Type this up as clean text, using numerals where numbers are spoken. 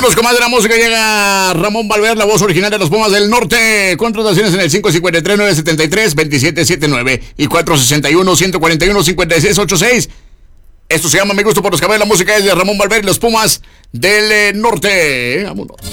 Vámonos con más de la música. Llega Ramón Valverde, la voz original de los Pumas del Norte. Contrataciones en el 553-973-2779 y 461-141-5686. Esto se llama Mi Gusto por los Cabellos. La música es de Ramón Valverde y los Pumas del Norte. Vámonos.